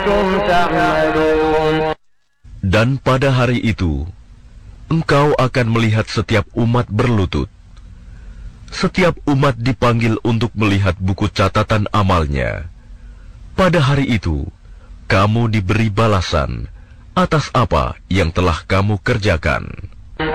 كنتم تعملون. Dan pada hari itu, engkau akan melihat setiap umat berlutut. Setiap umat dipanggil untuk melihat buku catatan amalnya. Pada hari itu, kamu diberi balasan atas apa yang telah kamu kerjakan.